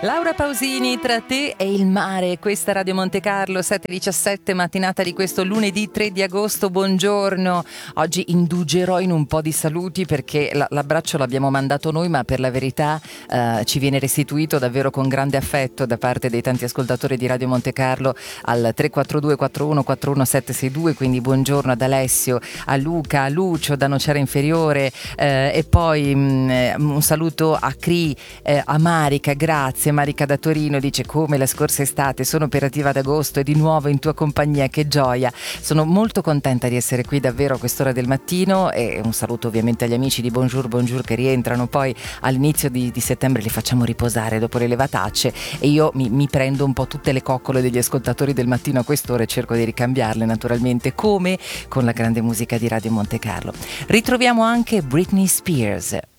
Laura Pausini, tra te e il mare, questa Radio Monte Carlo, 7:17, mattinata di questo lunedì 3 di agosto, buongiorno. Oggi indugerò in un po' di saluti perché l'abbraccio l'abbiamo mandato noi, ma per la verità ci viene restituito davvero con grande affetto da parte dei tanti ascoltatori di Radio Monte Carlo al 342 41 41 762, quindi buongiorno ad Alessio, a Luca, a Lucio da Nocera Inferiore, e poi un saluto a Cri, a Marica, grazie. Marica da Torino dice: come la scorsa estate, sono operativa ad agosto e di nuovo in tua compagnia, che gioia. Sono molto contenta di essere qui davvero a quest'ora del mattino, e un saluto ovviamente agli amici di Bonjour che rientrano poi all'inizio di settembre, li facciamo riposare dopo le levatacce e io mi prendo un po' tutte le coccole degli ascoltatori del mattino a quest'ora e cerco di ricambiarle naturalmente, come con la grande musica di Radio Monte Carlo. Ritroviamo anche Britney Spears.